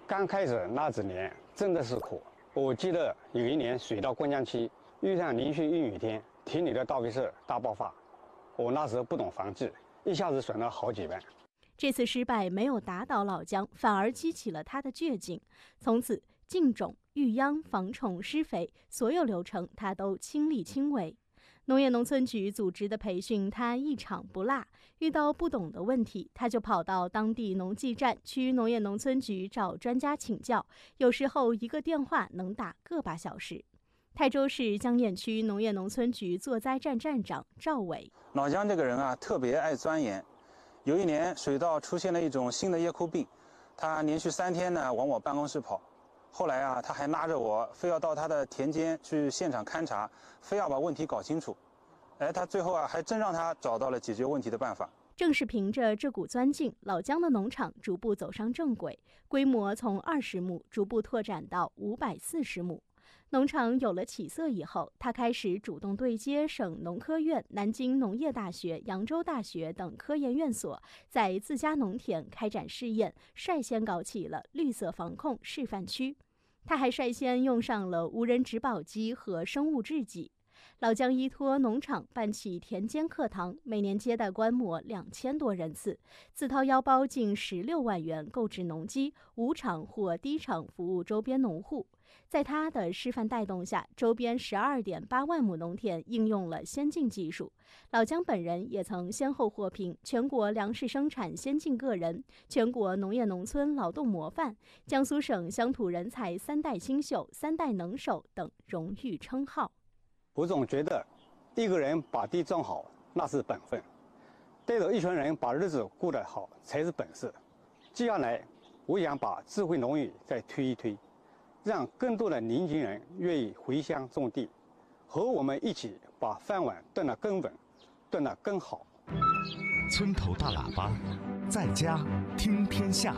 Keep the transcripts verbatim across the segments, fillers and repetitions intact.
刚开始那几年真的是苦。我记得有一年水到灌浆期，遇上连续阴雨天，田里的稻皮社大爆发。我那时候不懂防治，一下子损了好几万。 这次失败没有打倒老姜，反而激起了他的倔劲。从此，进种、育秧、防虫、施肥，所有流程他都亲力亲为。农业农村局组织的培训，他一场不落。遇到不懂的问题，他就跑到当地农技站、区农业农村局找专家请教。有时候一个电话能打个把小时。泰州市江堰区农业农村局作灾站站长赵伟： 老姜这个人啊，特别爱钻研。有一年，水稻出现了一种新的叶枯病，他连续三天呢往我办公室跑。后来啊，他还拉着我，非要到他的田间去现场勘察，非要把问题搞清楚。哎，他最后啊，还真让他找到了解决问题的办法。 正是凭着这股钻劲，老姜的农场逐步走上正轨，规模从二十亩逐步拓展到五百四十亩。农场有了起色以后，他开始主动对接省农科院、南京农业大学、扬州大学等科研院所，在自家农田开展试验，率先搞起了绿色防控示范区。他还率先用上了无人植保机和生物制剂。老姜依托农场办起田间课堂，每年接待观摩两千多人次，自掏腰包近十六万元购置农机，无偿或低偿服务周边农户。在他的示范带动下，周边十二点八万亩农田应用了先进技术。老姜本人也曾先后获评全国粮食生产先进个人、全国农业农村劳动模范、江苏省乡土人才三代新秀、三代能手等荣誉称号。 我总觉得，一个人把地种好那是本分，带着一群人把日子过得好才是本事。接下来，我想把智慧农业再推一推，让更多的年轻人愿意回乡种地，和我们一起把饭碗炖得更稳，炖得更好。 村头大喇叭，在家听天下。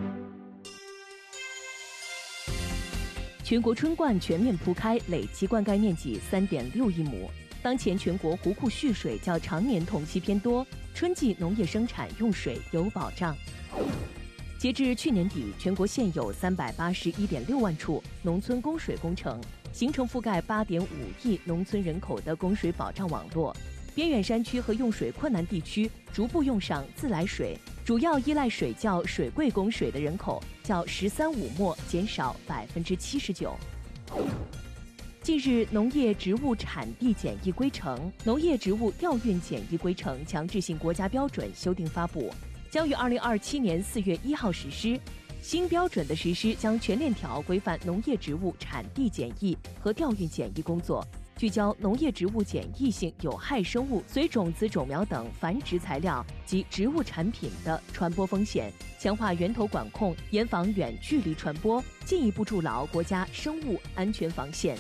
全国春灌全面铺开，累计灌溉面积三点六亿亩。当前全国湖库蓄水较常年同期偏多，春季农业生产用水有保障。截至去年底，全国现有三百八十一点六万处农村供水工程，形成覆盖八点五亿农村人口的供水保障网络。边远山区和用水困难地区逐步用上自来水，主要依赖水窖、水柜供水的人口较“十三五”末减少百分之七十九。近日，农业植物产地检疫规程、农业植物调运检疫规程强制性国家标准修订发布，将于二零二七年四月一号实施。新标准的实施将全链条规范农业植物产地检疫和调运检疫工作，聚焦农业植物检疫性有害生物随种子、种苗等繁殖材料及植物产品的传播风险，强化源头管控，严防远距离传播，进一步筑牢国家生物安全防线。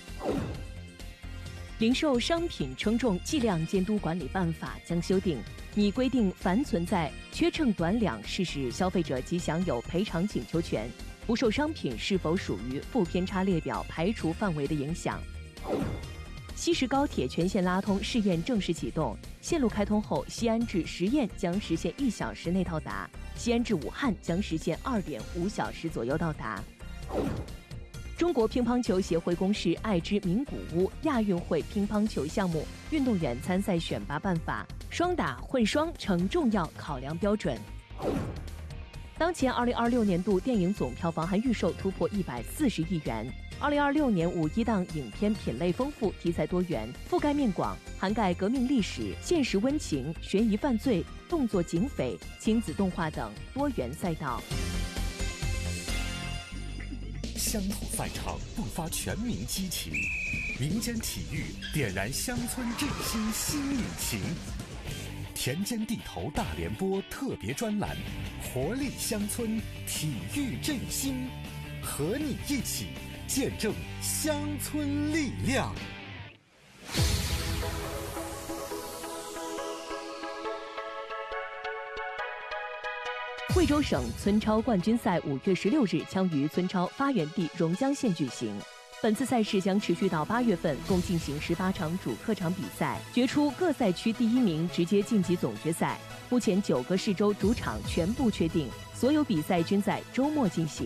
零售商品称重计量监督管理办法将修订，拟规定凡存在缺称短两事实，消费者即享有赔偿请求权，不受商品是否属于负偏差列表排除范围的影响。西石高铁全线拉通试验正式启动，线路开通后，西安至十堰将实现一小时内到达，西安至武汉将实现二点五小时左右到达。中国乒乓球协会公示爱知名古屋亚运会乒乓球项目运动员参赛选拔办法，双打混双成重要考量标准。当前二零二六年度电影总票房含预售突破一百四十亿元。二零二六年五一档影片品类丰富，题材多元，覆盖面广，涵盖革命历史、现实温情、悬疑犯罪、动作警匪、亲子动画等多元赛道。 乡土赛场迸发全民激情，民间体育点燃乡村振兴新引擎。田间地头大联播特别专栏，活力乡村，体育振兴，和你一起见证乡村力量。 贵州省村超冠军赛五月十六日将于村超发源地榕江县举行。本次赛事将持续到八月份，共进行十八场主客场比赛，决出各赛区第一名直接晋级总决赛。目前九个市州主场全部确定，所有比赛均在周末进行。